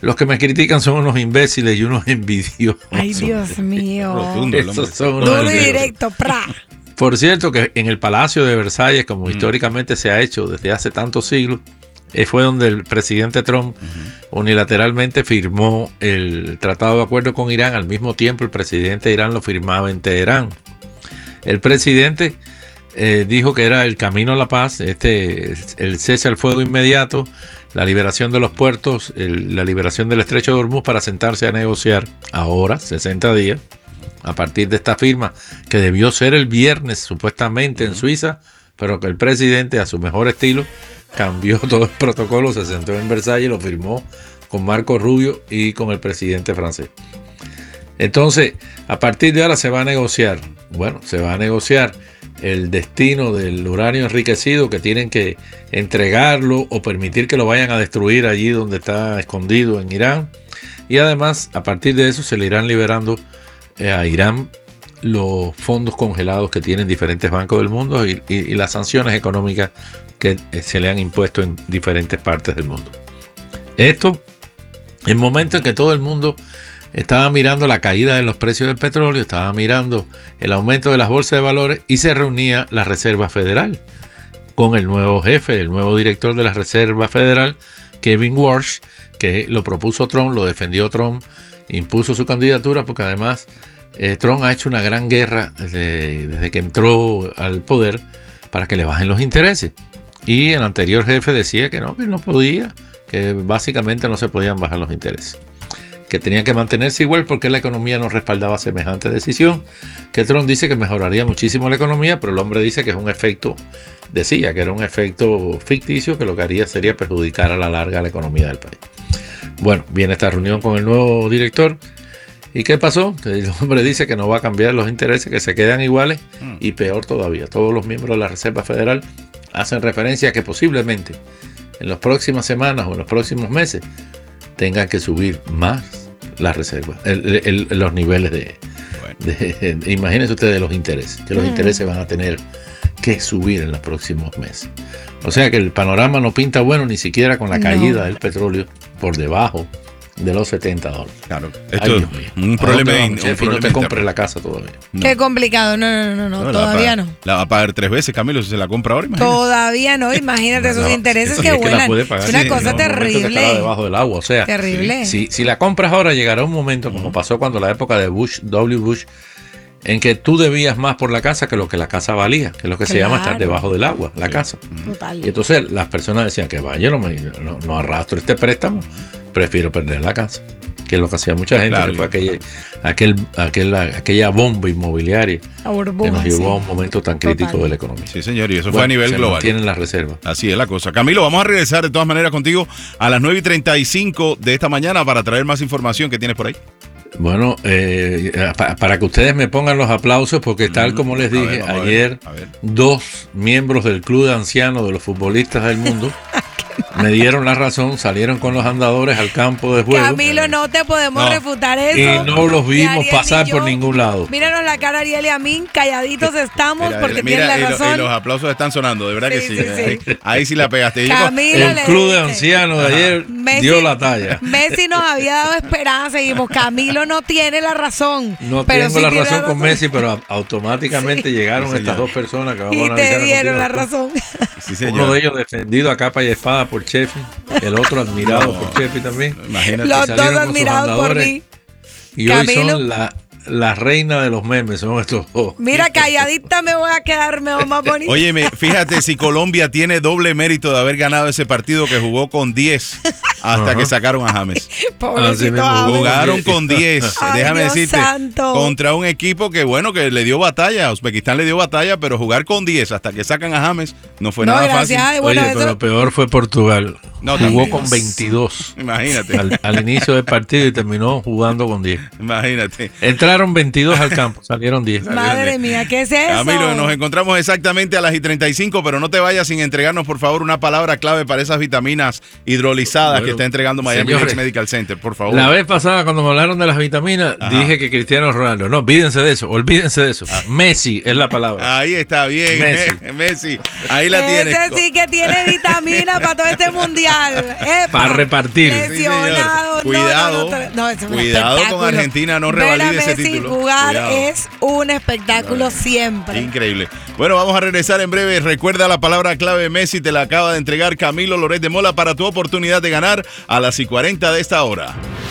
los que me critican son unos imbéciles y unos envidiosos. Ay, Dios mío. Rotundo, Esos son unos Duro y envidiosos. directo, pra. Por cierto, que en el Palacio de Versalles, como históricamente se ha hecho desde hace tantos siglos, fue donde el presidente Trump unilateralmente firmó el tratado de acuerdo con Irán. Al mismo tiempo, el presidente de Irán lo firmaba en Teherán. El presidente dijo que era el camino a la paz, el cese al fuego inmediato, la liberación de los puertos, la liberación del estrecho de Hormuz para sentarse a negociar ahora, 60 días, a partir de esta firma, que debió ser el viernes supuestamente en Suiza, pero que el presidente, a su mejor estilo, cambió todo el protocolo, se sentó en Versalles y lo firmó con Marco Rubio y con el presidente francés. Entonces, a partir de ahora se va a negociar. Bueno, se va a negociar el destino del uranio enriquecido, que tienen que entregarlo o permitir que lo vayan a destruir allí donde está escondido en Irán. Y además, a partir de eso, se le irán liberando a Irán los fondos congelados que tienen diferentes bancos del mundo y las sanciones económicas que se le han impuesto en diferentes partes del mundo. Esto en momentos en que todo el mundo estaba mirando la caída de los precios del petróleo, estaba mirando el aumento de las bolsas de valores y se reunía la Reserva Federal con el nuevo jefe, el nuevo director de la Reserva Federal, Kevin Warsh, que lo propuso Trump, lo defendió Trump, impuso su candidatura porque además Trump ha hecho una gran guerra desde que entró al poder para que le bajen los intereses. Y el anterior jefe decía que no podía, que básicamente no se podían bajar los intereses, que tenían que mantenerse igual porque la economía no respaldaba semejante decisión, que Trump dice que mejoraría muchísimo la economía, pero el hombre dice que es un efecto, decía que era un efecto ficticio, que lo que haría sería perjudicar a la larga la economía del país. Bueno, viene esta reunión con el nuevo director. ¿Y qué pasó? Que el hombre dice que no va a cambiar los intereses, que se quedan iguales, y peor todavía, todos los miembros de la Reserva Federal hacen referencia a que posiblemente en las próximas semanas o en los próximos meses tengan que subir más la reserva, los niveles de imagínense ustedes los intereses, que los intereses van a tener que subir en los próximos meses. O sea que el panorama no pinta bueno ni siquiera con la caída del petróleo por debajo de los $70. Claro, esto es un problema. No te compres la casa todavía. No. Qué complicado, no, todavía no. La va a pagar 3 veces, Camilo, si se la compra ahora, imagínate. Todavía no, imagínate esos intereses que vuelan. Es una cosa terrible. Estará debajo del agua, o sea, terrible. Si la compras ahora, llegará un momento, como pasó cuando la época de W. Bush, en que tú debías más por la casa que lo que la casa valía, que es lo que se llama estar debajo del agua, la casa. Total. Y entonces las personas decían que vaya, no arrastro este préstamo, prefiero perder la casa, que es lo que hacía mucha gente, que fue aquella bomba inmobiliaria que nos llevó a un momento tan crítico de la economía. Sí, señor, y eso fue a nivel global. Tienen las reservas. Así es la cosa. Camilo, vamos a regresar de todas maneras contigo a las 9:35 de esta mañana para traer más información que tienes por ahí. Bueno, para que ustedes me pongan los aplausos, porque tal como les dije ayer, 2 miembros del club de ancianos de los futbolistas del mundo me dieron la razón, salieron con los andadores al campo de juego. Camilo, no te podemos refutar eso. Y no los vimos pasar por ningún lado. Míranos la cara, Ariel y a mí, calladitos estamos porque tienen la razón. Y los aplausos están sonando, de verdad que sí. Ahí sí la pegaste. Camilo, el club de ancianos de ayer dio la talla. Messi nos había dado esperanza y dijimos, Camilo no tiene la razón. No tengo la razón con Messi, pero automáticamente llegaron estas 2 personas que vamos a analizar. Y te dieron la razón. Uno de ellos defendido a capa y espada por Sheffield, el otro admirado por Sheffield también. Imagínate. Los 2 admirados por mí. Y Camilo, hoy son la reina de los memes, son estos 2. Mira, calladita me voy a quedar más bonita. Óyeme, fíjate si Colombia tiene doble mérito de haber ganado ese partido que jugó con 10 hasta que sacaron a James. Pobrecito Jugaron con 10, déjame Dios decirte, santo. contra un equipo que que le dio batalla, Uzbekistán le dio batalla, pero jugar con 10 hasta que sacan a James no fue nada fácil. Bueno, pero lo peor fue Portugal. Jugó con 22. Imagínate. Al inicio del partido y terminó jugando con 10. Imagínate. Entraron 22 al campo, salieron 10. Madre mía, ¿qué es eso? Camilo, nos encontramos exactamente a las 35, pero no te vayas sin entregarnos, por favor, una palabra clave para esas vitaminas hidrolizadas que está entregando Miami Lakes Medical Center, por favor. La vez pasada, cuando me hablaron de las vitaminas, dije que Cristiano Ronaldo. No, olvídense de eso. Messi es la palabra. Ahí está bien, Messi. Ahí la tienes. Ese sí que tiene vitamina para todo este mundial. mundial. Para repartir. Lesionado. Sí, cuidado, cuidado con Argentina, no revalide ese título. Jugar es un espectáculo siempre. Increíble. Bueno, vamos a regresar en breve. Recuerda la palabra clave Messi, te la acaba de entregar Camilo Loret de Mola para tu oportunidad de ganar a las 1:40 de esta hora.